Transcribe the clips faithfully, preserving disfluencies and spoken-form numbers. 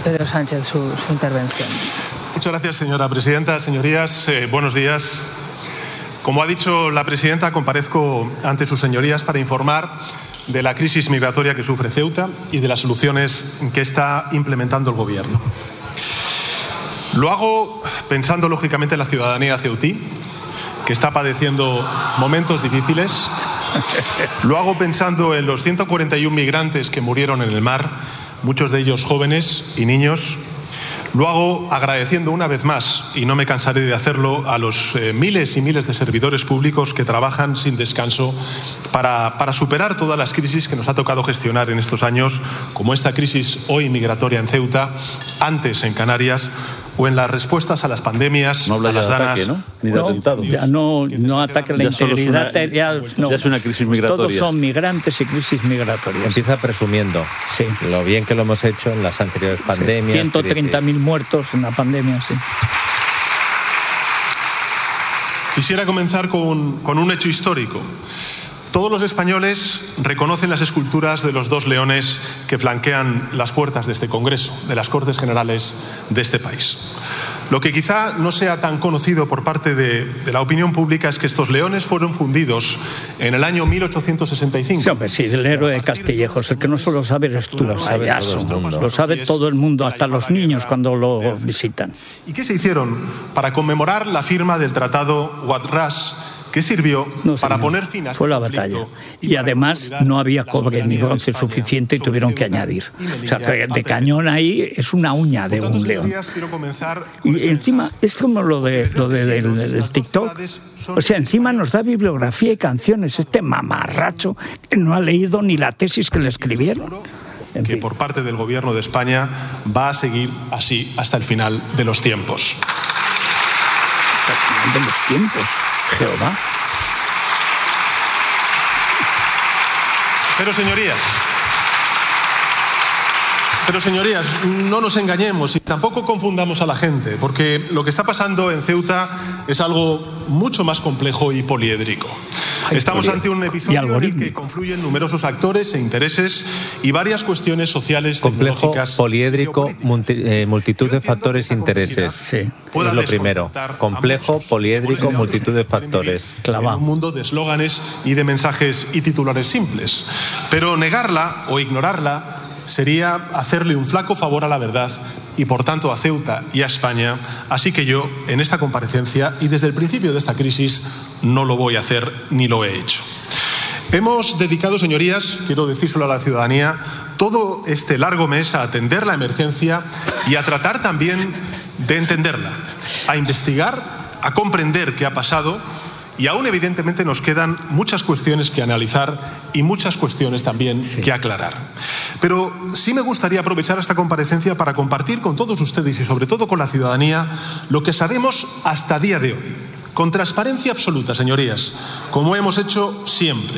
Pedro Sánchez su, su intervención. Muchas gracias, señora presidenta. Señorías, eh, buenos días. Como ha dicho la presidenta, comparezco ante sus señorías para informar de la crisis migratoria que sufre Ceuta y de las soluciones que está implementando el Gobierno. Lo hago pensando, lógicamente, en la ciudadanía ceutí, que está padeciendo momentos difíciles. Lo hago pensando en los ciento cuarenta y uno migrantes que murieron en el mar, muchos de ellos jóvenes y niños. Lo hago agradeciendo una vez más, y no me cansaré de hacerlo, a los eh, miles y miles de servidores públicos que trabajan sin descanso para, para superar todas las crisis que nos ha tocado gestionar en estos años, como esta crisis hoy migratoria en Ceuta, antes en Canarias, o en las respuestas a las pandemias, no habla a las ya de danas. ataque, ¿no? Ni de No, atentados. ya no, no ataque la Ya solo es integridad. una- ya, no. ya es una crisis migratoria. Todos son migrantes y crisis migratorias. Empieza presumiendo Sí. lo bien que lo hemos hecho en las anteriores pandemias. ciento treinta mil muertos en la pandemia, sí. Quisiera comenzar con, con un hecho histórico. Todos los españoles reconocen las esculturas de los dos leones que flanquean las puertas de este Congreso, de las Cortes Generales de este país. Lo que quizá no sea tan conocido por parte de, de la opinión pública es que estos leones fueron fundidos en el año mil ochocientos sesenta y cinco. Sí, hombre, sí, el héroe de Castillejos. El que no solo sabe eres tú, Lo sabe payaso. todo el mundo. Lo sabe todo el mundo, hasta los niños cuando lo visitan. ¿Y qué se hicieron para conmemorar la firma del Tratado Ouad-Ras, que sirvió No, para señor. poner fin a este Fue la conflicto batalla. y Y para además consolidar no había la cobre ni soberanía bronce de España suficiente y sobre tuvieron que Ceuta añadir. y O Melilla sea, de, de ante cañón ahí es una uña de Por tanto, un león. señorías, quiero comenzar con este Y encima, mensaje. es como lo de lo de, del, del TikTok. O sea, encima nos da bibliografía y canciones. Este mamarracho que no ha leído ni la tesis que le escribieron. En que fin. por parte del Gobierno de España va a seguir así hasta el final de los tiempos. Al final de los tiempos, Jehová. Pero señorías, pero señorías, no nos engañemos y tampoco confundamos a la gente, porque lo que está pasando en Ceuta es algo mucho más complejo y poliédrico. Ay, Estamos poliédrico. ante un Y episodio en el que algorítmico. confluyen numerosos actores e intereses y varias cuestiones sociales, Complejo, tecnológicas, poliédrico, geopolíticas. multi- eh, multitud de factores e intereses. Sí. Pueda Es lo primero. desconcertar a Complejo, muchos, poliédrico, como este multitud de otros que pueden vivir factores. Clavado. En un mundo de eslóganes y de mensajes y titulares simples. Pero negarla o ignorarla sería hacerle un flaco favor a la verdad y, por tanto, a Ceuta y a España. Así que yo, en esta comparecencia y desde el principio de esta crisis, no lo voy a hacer ni lo he hecho. Hemos dedicado, señorías, quiero decírselo a la ciudadanía, todo este largo mes a atender la emergencia y a tratar también de entenderla, a investigar, a comprender qué ha pasado. Y aún, evidentemente, nos quedan muchas cuestiones que analizar y muchas cuestiones también sí. que aclarar. Pero sí me gustaría aprovechar esta comparecencia para compartir con todos ustedes y, sobre todo, con la ciudadanía, lo que sabemos hasta día de hoy. Con transparencia absoluta, señorías, como hemos hecho siempre.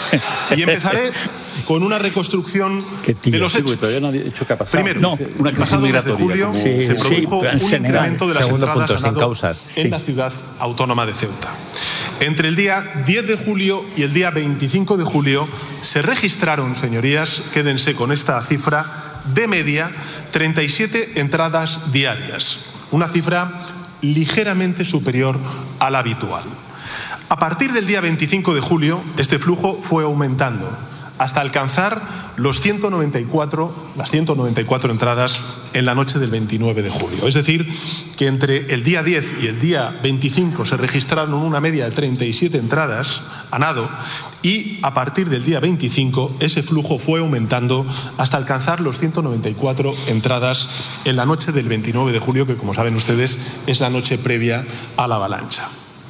Y empezaré con una reconstrucción de los hechos. Todavía no ha dicho qué ha pasado. Primero, No, una el crisis pasado mes de migratoria. julio como- Sí, se produjo sí, en un Senegal. incremento de las Segundo entradas punto, a sin nado causas. en Sí. la ciudad autónoma de Ceuta. Entre el día diez de julio y el día veinticinco de julio se registraron, señorías, quédense con esta cifra, de media treinta y siete entradas diarias. Una cifra ligeramente superior a la habitual. A partir del día veinticinco de julio, este flujo fue aumentando hasta alcanzar los ciento noventa y cuatro, las ciento noventa y cuatro entradas en la noche del veintinueve de julio. Es decir, que entre el día diez y el día veinticinco se registraron una media de treinta y siete entradas a nado y a partir del día veinticinco ese flujo fue aumentando hasta alcanzar los ciento noventa y cuatro entradas en la noche del veintinueve de julio, que, como saben ustedes, es la noche previa a la avalancha.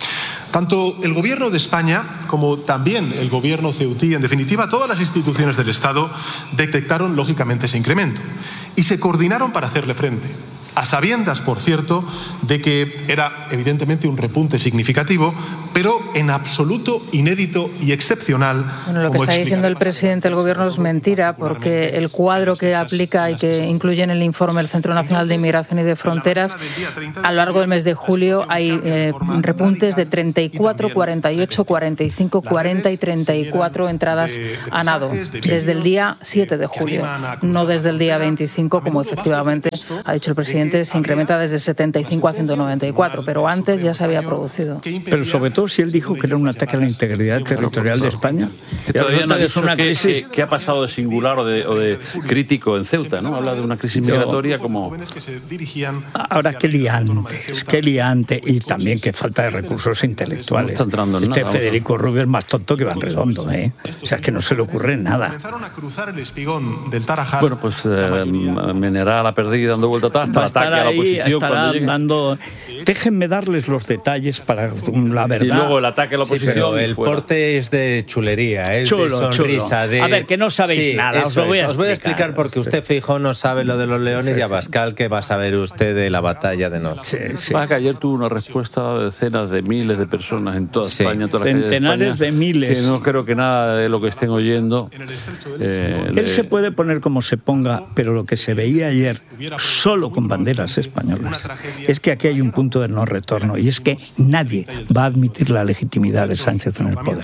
Tanto el Gobierno de España como también el Gobierno ceutí, en definitiva todas las instituciones del Estado, detectaron lógicamente ese incremento y se coordinaron para hacerle frente. a sabiendas, por cierto, de que era evidentemente un repunte significativo, pero en absoluto inédito y excepcional. Bueno, lo que está diciendo el presidente del Gobierno es mentira, porque el cuadro que aplica y que incluye en el informe el Centro Nacional de Inmigración y de Fronteras, a lo largo del mes de julio hay eh, repuntes de treinta y cuatro, cuarenta y ocho, cuarenta y cinco, cuarenta y treinta y cuatro entradas a nado, desde el día siete de julio, no desde el día veinticinco, como efectivamente ha dicho el presidente, se incrementa desde setenta y cinco a ciento noventa y cuatro, pero antes ya se había producido. Pero sobre todo si él dijo que era un ataque a la integridad territorial de España. Que todavía no ha dicho una crisis que, que ha pasado de singular o de, o de crítico en Ceuta, ¿no? Habla de una crisis migratoria como... Ahora, qué liantes, qué liante, y también qué falta de recursos intelectuales. No está entrando en este nada, Federico Rubio es más tonto que Van Redondo, ¿eh? O sea, es que no se le ocurre nada. Bueno, pues eh, meneará la perdida y dando vuelta atrás hasta el ataque a la oposición. Estará dando... Déjenme darles los detalles para la verdad. Y luego el ataque a la oposición. Sí, pero el fuera. Porte es de chulería, es chulo, de sonrisa. Chulo. De... A ver, que no sabéis sí, nada. Os lo voy a, os voy a explicar porque usted, Feijóo, no sabe lo de los leones, sí, y Abascal, que va a saber usted de la batalla de noche. Sí, sí. Va que ayer tuvo una respuesta de decenas de miles de personas en toda sí. España, en toda la centenares de, de miles. Que no creo que nada de lo que estén oyendo. Eh, Él de... se puede poner como se ponga, pero lo que se veía ayer, solo con banderas españolas, es que aquí hay un punto de no retorno, y es que nadie va a admitir la legitimidad de Sánchez en el poder.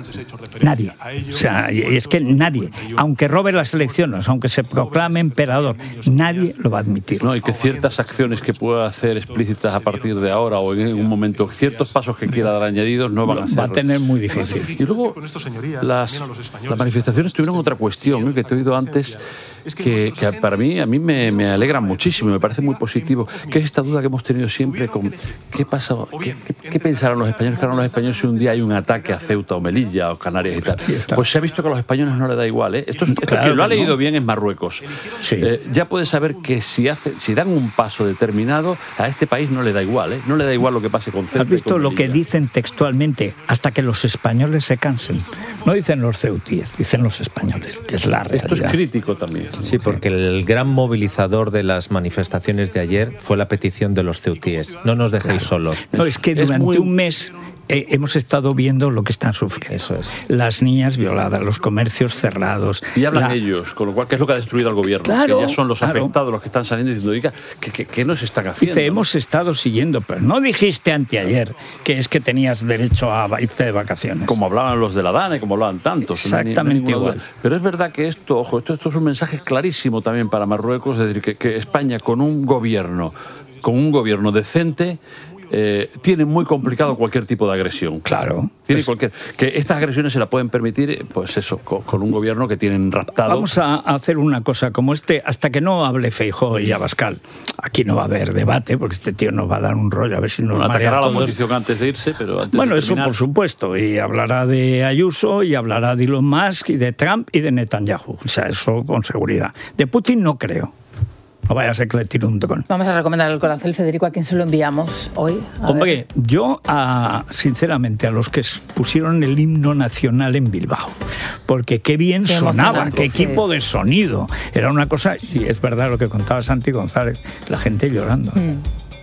Nadie. O sea, es que nadie, aunque robe las elecciones, aunque se proclame emperador, nadie lo va a admitir. No, y que ciertas acciones que pueda hacer explícitas a partir de ahora o en un momento, ciertos pasos que quiera dar añadidos no van a ser. Va a tener muy difícil. Y luego las, las manifestaciones tuvieron otra cuestión, ¿eh? que te he oído antes, que, que para mí a mí me, me alegra muchísimo, me parece muy positivo, que es esta duda que hemos tenido siempre con qué pasa, qué, qué, qué pensarán los españoles, qué harán los españoles si un día hay un ataque a Ceuta o Melilla o Canarias y tal. Pues se ha visto que a los españoles no les da igual, ¿eh? Esto, esto claro, quien lo ha leído no. bien es Marruecos. Sí. Eh, ya puede saber que si hace, si dan un paso determinado, a este país no le da igual, ¿eh? No le da igual lo que pase con Ceuta. ¿Has visto lo que dicen textualmente? Hasta que los españoles se cansen. No dicen los ceutíes, dicen los españoles, que es la realidad. Esto es crítico también. Sí, porque el gran movilizador de las manifestaciones de ayer fue la petición de los ceutíes. No nos dejéis claro. solos. No, es que durante es muy... un mes... Eh, hemos estado viendo lo que están sufriendo. Eso es. Las niñas violadas, los comercios cerrados. Y hablan la... ellos, con lo cual, ¿qué es lo que ha destruido al gobierno? Claro, que ya son los claro. afectados los que están saliendo diciendo, diga, ¿qué, qué, qué nos están haciendo? Dice, hemos estado siguiendo, pero no dijiste anteayer que es que tenías derecho a irte de vacaciones. Como hablaban los de la DANE, como hablaban tantos. Exactamente no hay, no hay igual. Duda. Pero es verdad que esto, ojo, esto, esto es un mensaje clarísimo también para Marruecos, es decir, que, que España con un gobierno, con un gobierno decente, Eh, tiene muy complicado cualquier tipo de agresión. Claro. Tiene pues, cualquier, que estas agresiones se la pueden permitir, pues eso, con, con un gobierno que tienen raptado. Vamos a hacer una cosa como este, hasta que no hable Feijóo y Abascal. Aquí no va a haber debate, porque este tío nos va a dar un rollo, a ver si nos bueno, marea atacará a a la oposición antes de irse, pero antes Bueno, de eso por supuesto, y hablará de Ayuso, y hablará de Elon Musk, y de Trump, y de Netanyahu. O sea, eso con seguridad. De Putin no creo. No vaya a ser que le tire un dron. Vamos a recomendar el Corazón, Federico, ¿a quién se lo enviamos hoy? A Hombre, ver. yo, a, sinceramente, a los que pusieron el himno nacional en Bilbao, porque qué bien qué sonaba, qué sí. equipo de sonido. Era una cosa, y es verdad lo que contaba Santi González, la gente llorando. Mm.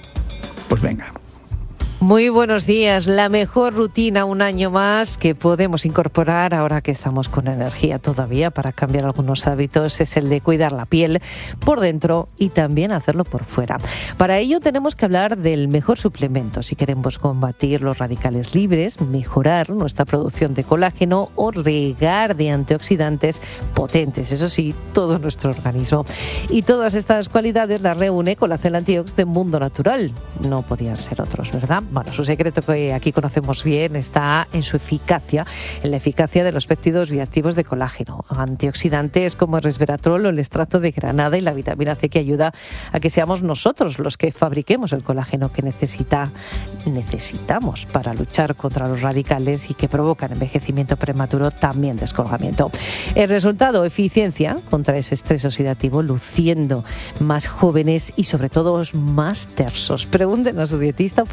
Pues venga. Muy buenos días. La mejor rutina un año más que podemos incorporar ahora que estamos con energía todavía para cambiar algunos hábitos es el de cuidar la piel por dentro y también hacerlo por fuera. Para ello tenemos que hablar del mejor suplemento si queremos combatir los radicales libres, mejorar nuestra producción de colágeno o regar de antioxidantes potentes, eso sí, todo nuestro organismo. Y todas estas cualidades las reúne Colacel Antiox de Mundo Natural. No podían ser otros, ¿verdad? Bueno, su secreto que aquí conocemos bien está en su eficacia, en la eficacia de los péptidos bioactivos de colágeno, antioxidantes como el resveratrol o el extracto de granada y la vitamina C que ayuda a que seamos nosotros los que fabriquemos el colágeno que necesita, necesitamos para luchar contra los radicales y que provocan envejecimiento prematuro, también descolgamiento. El resultado, eficiencia contra ese estrés oxidativo, luciendo más jóvenes y sobre todo más tersos. Pregunten a su dietista o farmacéutico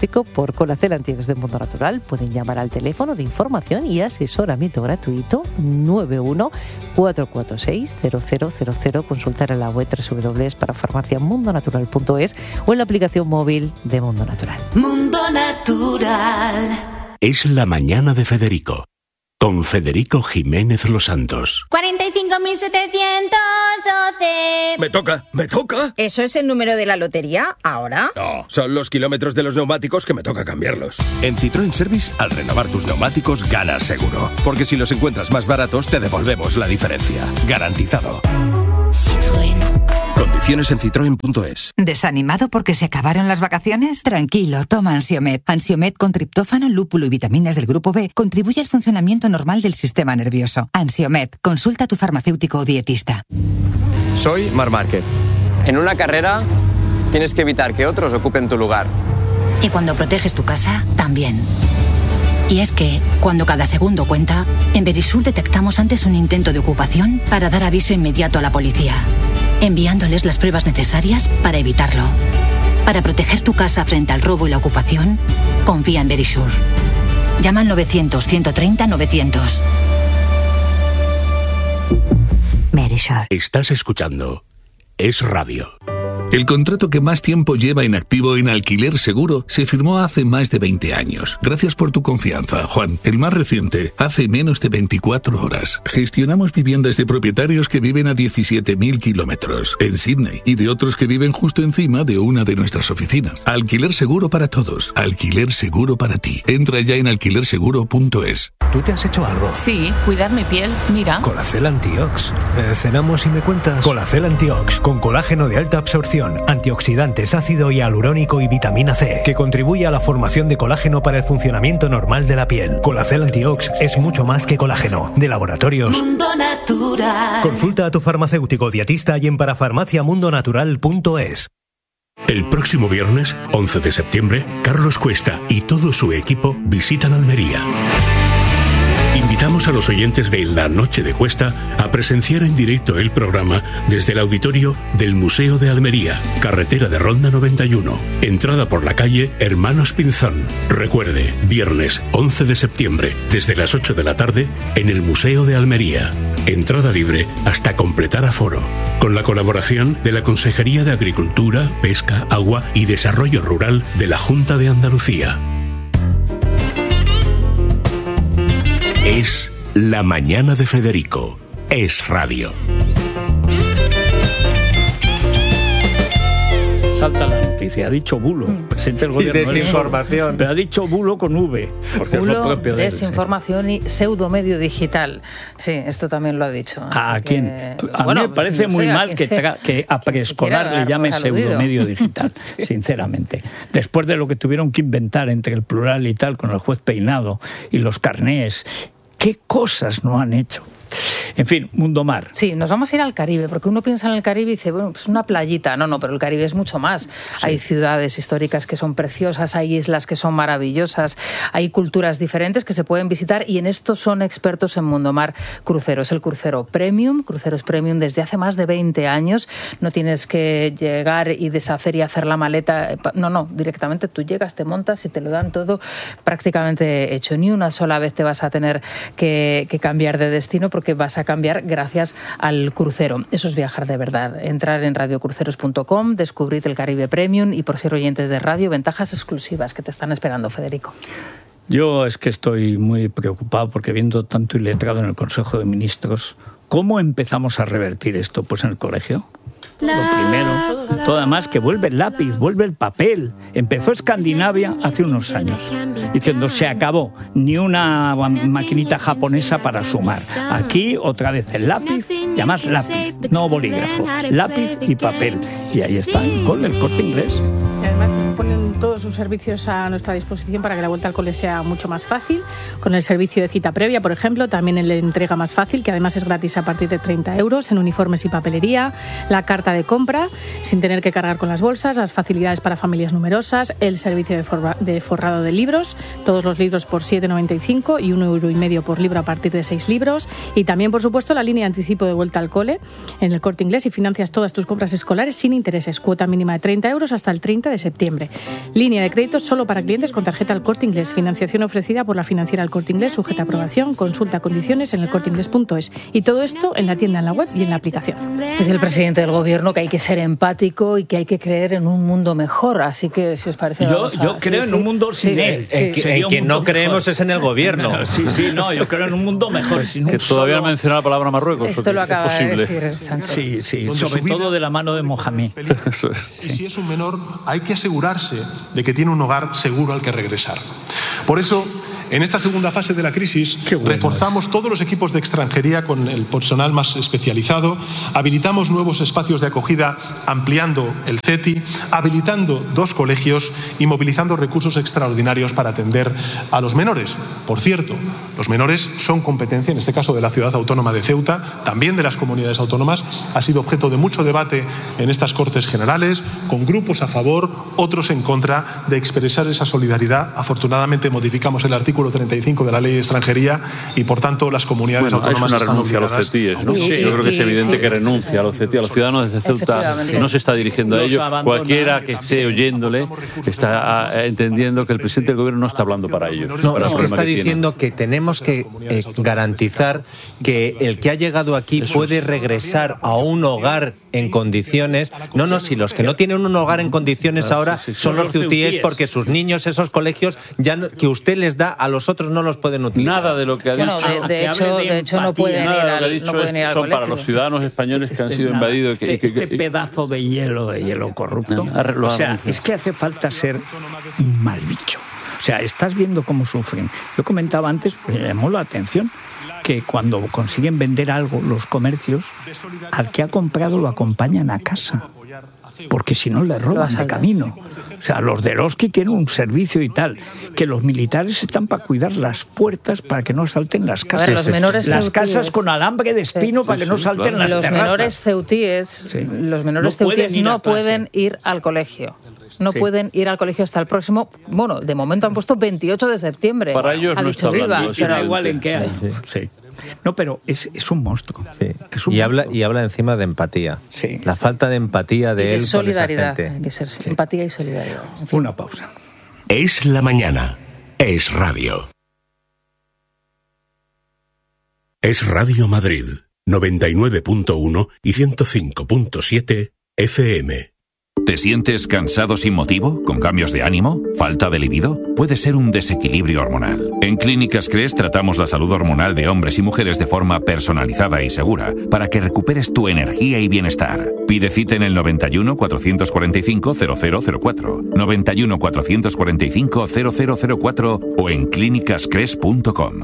farmacéutico por Colacel Antiox de Mundo Natural. Pueden llamar al teléfono de información y asesoramiento gratuito nueve uno cuatro cuatro seis cero cero cero cero. Consultar en la web doble u doble u doble u punto parafarmaciamundonatural punto es o en la aplicación móvil de Mundo Natural. Mundo Natural. Es la mañana de Federico, con Federico Jiménez Los Santos. cuarenta y cinco mil setecientos doce. Me toca, me toca. ¿Eso es el número de la lotería ahora? No, son los kilómetros de los neumáticos que me toca cambiarlos. En Citroën Service, al renovar tus neumáticos, ganas seguro. Porque si los encuentras más baratos, te devolvemos la diferencia. Garantizado. Citroën. Condiciones en citroen punto es. ¿Desanimado porque se acabaron las vacaciones? Tranquilo, toma Ansiomed. Ansiomed con triptófano, lúpulo y vitaminas del grupo B contribuye al funcionamiento normal del sistema nervioso. Ansiomed, consulta a tu farmacéutico o dietista. Soy Marc Márquez. En una carrera tienes que evitar que otros ocupen tu lugar. Y cuando proteges tu casa, también. Y es que, cuando cada segundo cuenta, en Verisur detectamos antes un intento de ocupación para dar aviso inmediato a la policía, enviándoles las pruebas necesarias para evitarlo. Para proteger tu casa frente al robo y la ocupación, confía en Verisur. Llama al novecientos, ciento treinta, novecientos. Verisur. Estás escuchando Es Radio. El contrato que más tiempo lleva en activo en Alquiler Seguro se firmó hace más de veinte años. Gracias por tu confianza, Juan. El más reciente, hace menos de veinticuatro horas. Gestionamos viviendas de propietarios que viven a diecisiete mil kilómetros en Sydney y de otros que viven justo encima de una de nuestras oficinas. Alquiler Seguro para todos. Alquiler Seguro para ti. Entra ya en alquiler seguro punto es. ¿Tú te has hecho algo? Sí, cuidar mi piel. Mira. Colacel Antiox. Eh, ¿Cenamos y me cuentas? Colacel Antiox, con colágeno de alta absorción, antioxidantes, ácido hialurónico y vitamina C, que contribuye a la formación de colágeno para el funcionamiento normal de la piel. Colacel Antiox es mucho más que colágeno. De Laboratorios Mundo Natural. Consulta a tu farmacéutico dietista y en parafarmacia mundo natural punto es. El próximo viernes, once de septiembre, Carlos Cuesta y todo su equipo visitan Almería. Invitamos a los oyentes de La Noche de Cuesta a presenciar en directo el programa desde el auditorio del Museo de Almería, carretera de Ronda noventa y uno, entrada por la calle Hermanos Pinzón. Recuerde, viernes once de septiembre, desde las ocho de la tarde, en el Museo de Almería. Entrada libre hasta completar aforo. Con la colaboración de la Consejería de Agricultura, Pesca, Agua y Desarrollo Rural de la Junta de Andalucía. Es la mañana de Federico. Es Radio. Salta la noticia, ha dicho bulo, mm. presidente del gobierno. Y desinformación. Pero ha dicho bulo con V, porque bulo, es lo propio de él. Desinformación y pseudomedio digital. Sí, esto también lo ha dicho. ¿A quién? Que, a bueno, mí me parece no muy sé, mal que, tra- que a preescolar le llame pseudomedio digital, sí. Sinceramente. Después de lo que tuvieron que inventar entre el plural y tal, con el juez Peinado y los carnés, ¿qué cosas no han hecho? En fin, mundo mar. Sí, nos vamos a ir al Caribe, porque uno piensa en el Caribe y dice, bueno, pues una playita. No, no, pero el Caribe es mucho más. Sí. Hay ciudades históricas que son preciosas, hay islas que son maravillosas, hay culturas diferentes que se pueden visitar y en esto son expertos en Mundo Mar Crucero. Es el crucero Premium, cruceros Premium desde hace más de veinte años. No tienes que llegar y deshacer y hacer la maleta. No, no, directamente tú llegas, te montas y te lo dan todo prácticamente hecho. Ni una sola vez te vas a tener que, que cambiar de destino porque que vas a cambiar gracias al crucero. Eso es viajar de verdad. Entrar en radio cruceros punto com, descubrir el Caribe Premium y por ser oyentes de radio, ventajas exclusivas que te están esperando, Federico. Yo es que estoy muy preocupado porque viendo tanto iletrado en el Consejo de Ministros, ¿cómo empezamos a revertir esto? Pues en el colegio. Lo primero, todo además que vuelve el lápiz, vuelve el papel. Empezó Escandinavia hace unos años, diciendo se acabó, ni una maquinita japonesa para sumar. Aquí otra vez el lápiz, y además lápiz, no bolígrafo, lápiz y papel. Y ahí está, con el Corte Inglés. Y además ponen todos sus servicios a nuestra disposición para que la vuelta al cole sea mucho más fácil, con el servicio de cita previa, por ejemplo, también en la entrega más fácil, que además es gratis a partir de treinta euros, en uniformes y papelería, la carta de compra, sin tener que cargar con las bolsas, las facilidades para familias numerosas, el servicio de, forra, de forrado de libros, todos los libros por siete noventa y cinco y un euro y medio por libro a partir de seis libros, y también, por supuesto, la línea de anticipo de vuelta al cole en el Corte Inglés y financias todas tus compras escolares sin intereses. Cuota mínima de treinta euros hasta el treinta de septiembre. Línea de crédito solo para clientes con tarjeta El Corte Inglés. Financiación ofrecida por la financiera El Corte Inglés, sujeta a aprobación. Consulta condiciones en el corte inglés punto es. Y todo esto en la tienda, en la web y en la aplicación. Dice el presidente del Gobierno que hay que ser empático y que hay que creer en un mundo mejor. Así que, si os parece... Yo, a... yo creo sí, en sí. un mundo sin sí, él. Sí, en, sí. en quien no creemos mejor. Es en el Gobierno. Sí, sí, no, yo creo en un mundo mejor. Sin que un todavía solo... ha mencionado la palabra Marruecos. Esto lo acaba es posible. de decir Sánchez. Sí, sí, sobre todo de la mano de Mohamed. Eso es. Y si es un menor, hay que asegurarse de que tiene un hogar seguro al que regresar. Por eso, en esta segunda fase de la crisis, bueno reforzamos es. todos los equipos de extranjería con el personal más especializado, habilitamos nuevos espacios de acogida ampliando el C E T I, habilitando dos colegios y movilizando recursos extraordinarios para atender a los menores. Por cierto, los menores son competencia, en este caso de la Ciudad Autónoma de Ceuta, también de las comunidades autónomas. Ha sido objeto de mucho debate en estas Cortes Generales, con grupos a favor, otros en contra, de expresar esa solidaridad. Afortunadamente modificamos el artículo treinta y cinco de la Ley de Extranjería y, por tanto, las comunidades bueno, autónomas es una están renuncia obligadas. a los C E T I, ¿no? Sí, Yo creo que es evidente sí, que renuncia a los C E T I. A los ciudadanos desde Ceuta no se está dirigiendo a ello. Cualquiera que esté oyéndole está entendiendo que el presidente del Gobierno no está hablando para ellos. No, para es que está que diciendo que tenemos que eh, garantizar que el que ha llegado aquí puede regresar a un hogar en condiciones. No, no, si los que no tienen un hogar en condiciones ahora son los ceutíes porque sus niños, esos colegios ya no, que usted les da, a los otros no los pueden utilizar. Nada de lo que ha dicho. Bueno, de, de hecho, de hecho no pueden ir al, no pueden ir al son colegio. para los ciudadanos españoles que han sido Nada, invadidos. Este, que, que, que, este pedazo de hielo, de hielo corrupto. No, o sea, es que hace falta ser un mal bicho. O sea, estás viendo cómo sufren. Yo comentaba antes, pues, me llamó la atención, que cuando consiguen vender algo, los comercios, al que ha comprado lo acompañan a casa. Porque si no le roban de camino. O sea, los de Eroski tienen un servicio y tal, que los militares están para cuidar las puertas para que no salten las casas. Ver, los menores las ceutíes. casas con alambre de espino sí, para que no salten claro. las los terrazas. Menores ceutíes, sí. Los menores no ceutíes pueden no pueden ir al colegio. No sí. pueden ir al colegio hasta el próximo... Bueno, de momento han puesto veintiocho de septiembre. Para ellos ha no dicho está hablando. Viva, pero da igual en qué sí. año. Sí. Sí. No, pero es, es un monstruo. Sí. Es un y, monstruo. habla, y habla encima de empatía. Sí. La falta de empatía de, y de él solidaridad. Con esa gente. Hay que ser sí. empatía y solidaridad. En fin. Una pausa. Es la mañana. Es radio. Es Radio Madrid, noventa y nueve punto uno y ciento cinco punto siete F M. ¿Te sientes cansado sin motivo? ¿Con cambios de ánimo? ¿Falta de libido? Puede ser un desequilibrio hormonal. En Clínicas Cres tratamos la salud hormonal de hombres y mujeres de forma personalizada y segura para que recuperes tu energía y bienestar. Pide cita en el noventa y uno, cuatrocientos cuarenta y cinco, cero cero cero cuatro, noventa y uno, cuatrocientos cuarenta y cinco, cero cero cero cuatro o en clínicas cres punto com.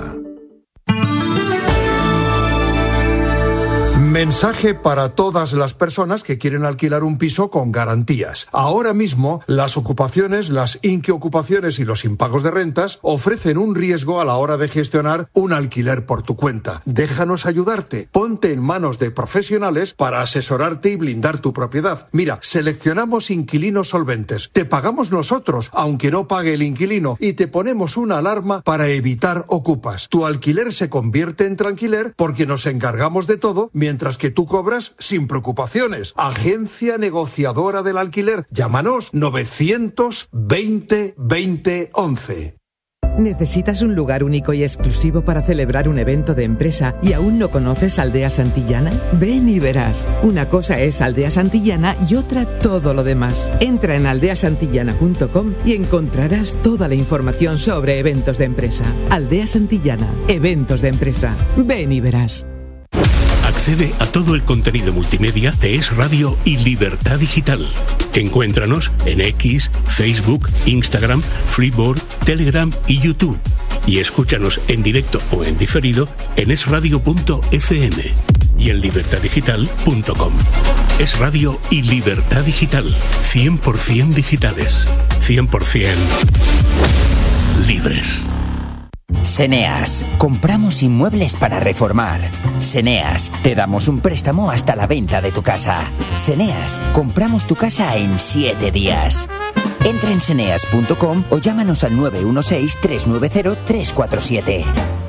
Mensaje para todas las personas que quieren alquilar un piso con garantías. Ahora mismo, las ocupaciones, las inquiocupaciones y los impagos de rentas ofrecen un riesgo a la hora de gestionar un alquiler por tu cuenta. Déjanos ayudarte. Ponte en manos de profesionales para asesorarte y blindar tu propiedad. Mira, seleccionamos inquilinos solventes. Te pagamos nosotros, aunque no pague el inquilino, y te ponemos una alarma para evitar ocupas. Tu alquiler se convierte en tranquiler porque nos encargamos de todo mientras que tú cobras sin preocupaciones. Agencia negociadora del alquiler. Llámanos novecientos veinte veinte once. ¿Necesitas un lugar único y exclusivo para celebrar un evento de empresa y aún no conoces Aldea Santillana? Ven y verás. Una cosa es Aldea Santillana y otra todo lo demás. Entra en aldea santillana punto com y encontrarás toda la información sobre eventos de empresa. Aldea Santillana, eventos de empresa. Ven y verás. Accede a todo el contenido multimedia de Es Radio y Libertad Digital. Encuéntranos en X, Facebook, Instagram, Freeboard, Telegram y YouTube. Y escúchanos en directo o en diferido en es radio punto efe eme y en libertad digital punto com. Es Radio y Libertad Digital. cien por ciento digitales. cien por ciento libres. Seneas, compramos inmuebles para reformar. Seneas, te damos un préstamo hasta la venta de tu casa. Seneas, compramos tu casa en siete días. Entra en seneas punto com o llámanos al nueve uno seis, tres nueve cero, tres cuatro siete.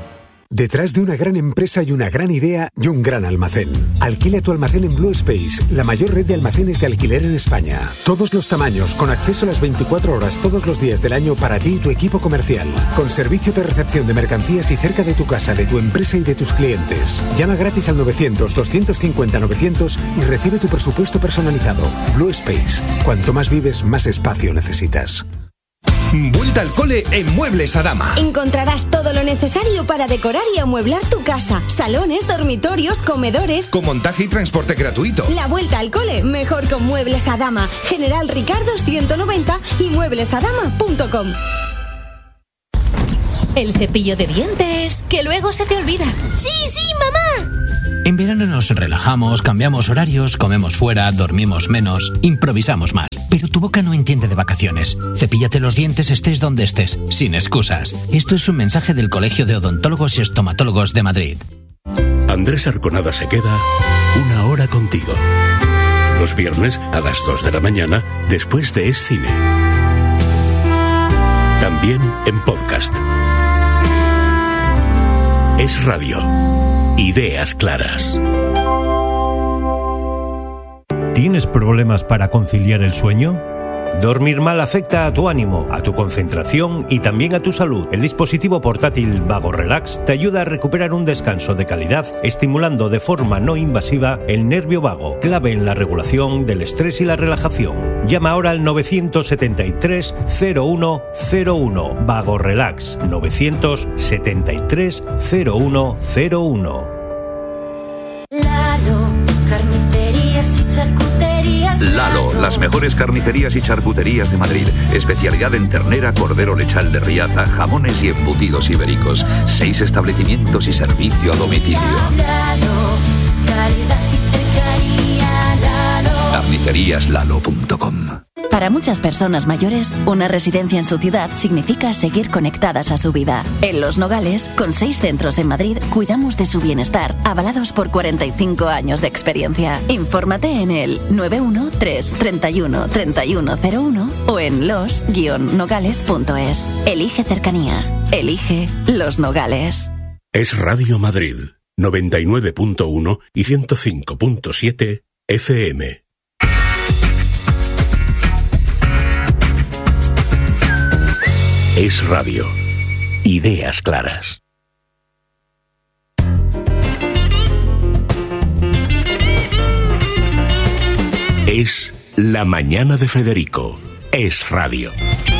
Detrás de una gran empresa hay una gran idea y un gran almacén. Alquila tu almacén en Blue Space, la mayor red de almacenes de alquiler en España. Todos los tamaños, con acceso a las veinticuatro horas todos los días del año para ti y tu equipo comercial. Con servicio de recepción de mercancías y cerca de tu casa, de tu empresa y de tus clientes. Llama gratis al novecientos, doscientos cincuenta, novecientos y recibe tu presupuesto personalizado. Blue Space. Cuanto más vives, más espacio necesitas. Vuelta al cole en Muebles Adama. Encontrarás todo lo necesario para decorar y amueblar tu casa. Salones, dormitorios, comedores. Con montaje y transporte gratuito. La vuelta al cole, mejor con Muebles Adama. General Ricardo ciento noventa y muebles adama punto com. El cepillo de dientes, que luego se te olvida. ¡Sí, sí, mamá! En verano nos relajamos, cambiamos horarios, comemos fuera, dormimos menos, improvisamos más. Pero tu boca no entiende de vacaciones. Cepíllate los dientes estés donde estés, sin excusas. Esto es un mensaje del Colegio de Odontólogos y Estomatólogos de Madrid. Andrés Arconada se queda una hora contigo. Los viernes a las dos de la mañana, después de Es Cine. También en podcast. Es Radio. Ideas claras. ¿Tienes problemas para conciliar el sueño? Dormir mal afecta a tu ánimo, a tu concentración y también a tu salud. El dispositivo portátil Vago Relax te ayuda a recuperar un descanso de calidad, estimulando de forma no invasiva el nervio vago, clave en la regulación del estrés y la relajación. Llama ahora al novecientos setenta y tres, cero uno cero uno. Vago Relax, novecientos setenta y tres, cero uno cero uno. Lalo, carnicerías y charcuterías. Lalo, las mejores carnicerías y charcuterías de Madrid. Especialidad en ternera, cordero lechal de Riaza, jamones y embutidos ibéricos. Seis establecimientos y servicio a domicilio. Lalo, calidad y cercanía. Lalo. carnicerías lalo punto com. Para muchas personas mayores, una residencia en su ciudad significa seguir conectadas a su vida. En Los Nogales, con seis centros en Madrid, cuidamos de su bienestar, avalados por cuarenta y cinco años de experiencia. Infórmate en el nueve uno tres, treinta y uno, treinta y uno cero uno o en los guion nogales punto es. Elige cercanía. Elige Los Nogales. Es Radio Madrid, noventa y nueve punto uno y ciento cinco punto siete F M. Es Radio. Ideas claras. Es La Mañana de Federico. Es Radio.